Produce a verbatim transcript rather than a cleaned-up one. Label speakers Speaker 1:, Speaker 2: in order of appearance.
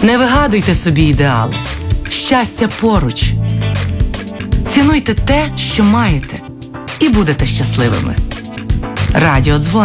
Speaker 1: Не вигадуйте собі ідеали. Щастя поруч. Цінуйте те, що маєте, і будете щасливими. Радіодзвоник.